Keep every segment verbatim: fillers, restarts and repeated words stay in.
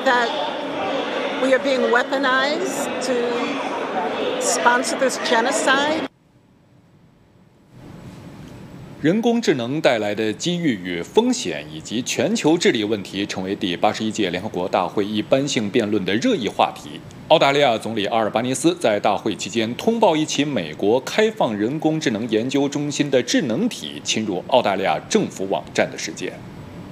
that we are being weaponized to sponsor this genocide? 人工智能带来的机遇与风险，以及全球治理问题，成为第八十一届联合国大会一般性辩论的热议话题。澳大利亚总理阿尔巴尼斯在大会期间通报一起美国开放人工智能研究中心的智能体侵入澳大利亚政府网站的事件。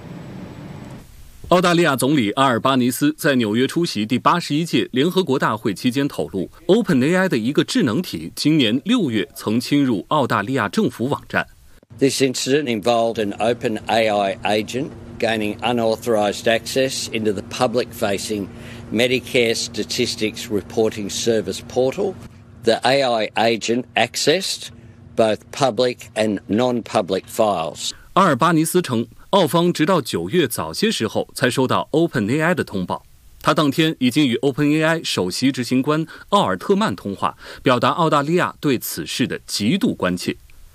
澳大利亚总理阿尔巴尼斯在纽约出席第八十一届联合国大会期间透露 ，OpenAI 的一个智能体今年六月曾侵入澳大利亚政府网站。 This incident involved an OpenAI agent gaining unauthorised access into the public-facing Medicare Statistics Reporting Service portal. The A I agent accessed both public and non-public files. 阿尔巴尼斯称，澳方直到九月早些时候才收到 OpenAI 的通报。他当天已经与 OpenAI 首席执行官奥尔特曼通话，表达澳大利亚对此事的极度关切。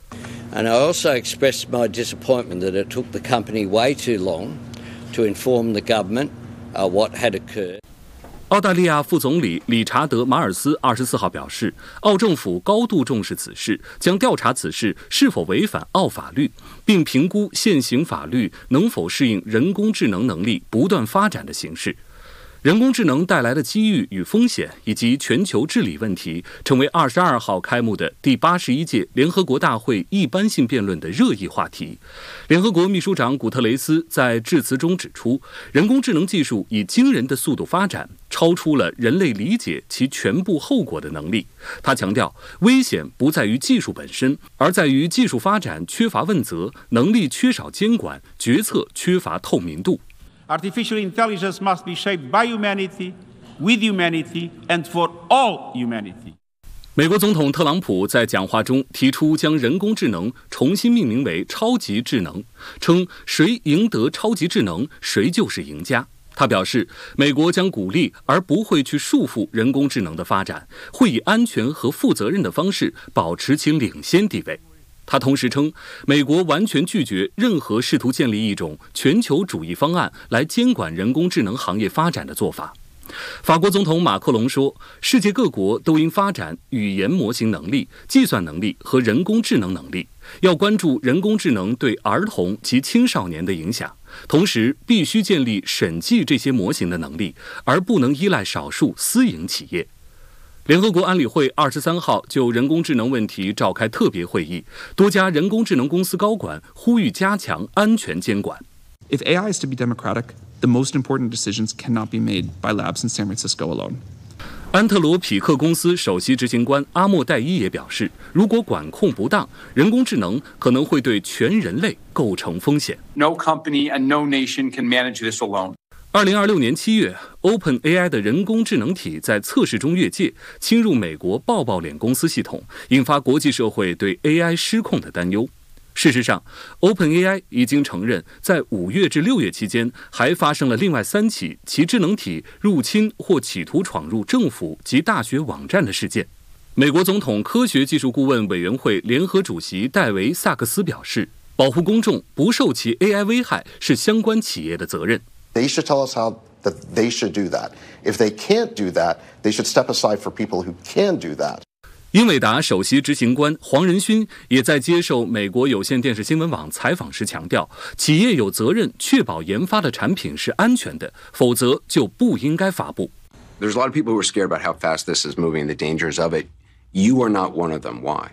And I also expressed my disappointment that it took the company way too long to inform the government uh, what had occurred. 澳大利亚副总理理查德·马尔斯二十四号表示，澳政府高度重视此事，将调查此事是否违反澳法律，并评估现行法律能否适应人工智能能力不断发展的形势。人工智能带来的机遇与风险，以及全球治理问题，成为二十二号开幕的第八十一届联合国大会一般性辩论的热议话题。联合国秘书长古特雷斯在致辞中指出，人工智能技术以惊人的速度发展，超出了人类理解其全部后果的能力。他强调，危险不在于技术本身，而在于技术发展缺乏问责，能力缺少监管，决策缺乏透明度。 Artificial intelligence must be shaped by humanity, with humanity, and for all humanity. 美国总统特朗普在讲话中提出将人工智能重新命名为超级智能，称谁赢得超级智能，谁就是赢家。他表示，美国将鼓励而不会去束缚人工智能的发展，会以安全和负责任的方式保持其领先地位。他同时称，美国完全拒绝任何试图建立一种全球主义方案来监管人工智能行业发展的做法。法国总统马克龙说，世界各国都应发展语言模型能力、计算能力和人工智能能力，要关注人工智能对儿童及青少年的影响，同时必须建立审计这些模型的能力，而不能依赖少数私营企业。联合国安理会二十三号就人工智能问题召开特别会议，多家人工智能公司高管呼吁加强安全监管。 If A I is to be democratic, the most important decisions cannot be made by labs in San Francisco alone. 安特罗匹克公司首席执行官阿莫代伊也表示，如果管控不当，人工智能可能会对全人类构成风险。 No company and no nation can manage this alone. 二零二六年七月 ，OpenAI 的人工智能体在测试中越界，侵入美国抱抱脸公司系统，引发国际社会对 A I 失控的担忧。事实上 ，OpenAI 已经承认，在五月至六月期间，还发生了另外三起其智能体入侵或企图闯入政府及大学网站的事件。美国总统科学技术顾问委员会联合主席戴维·萨克斯表示，保护公众不受其 A I 危害是相关企业的责任。 They should tell us how that they should do that. If they can't do that, they should step aside for people who can do that. 英伟达首席执行官黄仁勋也在接受美国有线电视新闻网采访时强调，企业有责任确保研发的产品是安全的，否则就不应该发布。 There's a lot of people who are scared about how fast this is moving, the dangers of it. You are not one of them. Why?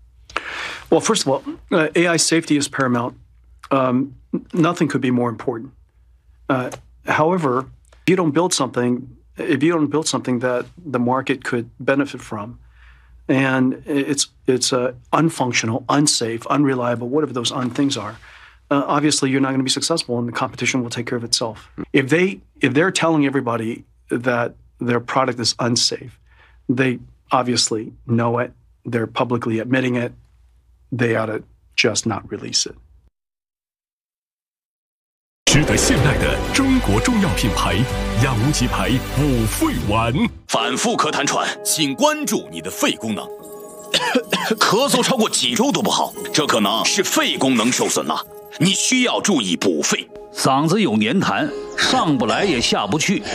Well, first of all, uh, A I safety is paramount. Um, nothing could be more important. Uh, however, if you don't build something, if you don't build something that the market could benefit from, and it's it's uh, unfunctional, unsafe, unreliable, whatever those un things are, uh, obviously you're not going to be successful, and the competition will take care of itself. If they if they're telling everybody that their product is unsafe, they obviously know it. They're publicly admitting it. They ought to just not release it. 值得信赖的中国中药品牌养无极牌五肺丸， 反复咳痰喘，请关注你的肺功能。咳嗽超过几周都不好，这可能是肺功能受损了，你需要注意补肺。 嗓子有黏痰，上不来也下不去，